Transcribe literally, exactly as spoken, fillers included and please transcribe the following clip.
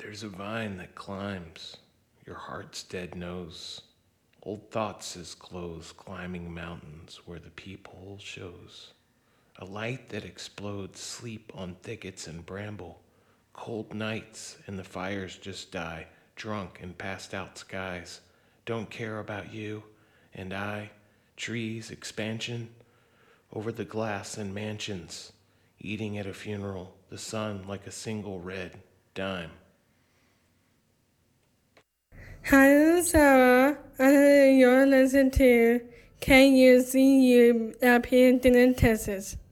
There's a vine that climbs your heart's dead nose. Old thoughts as close climbing mountains where the peephole shows. A light that explodes sleep on thickets and bramble. Cold nights and the fires just die, drunk in passed out skies. Don't care about you and I. Trees, expansion, over the glass and mansions. Eating at a funeral, the sun like a single red dime. Hi, this is Sarah, and you're listening to Can You See You up here in Texas?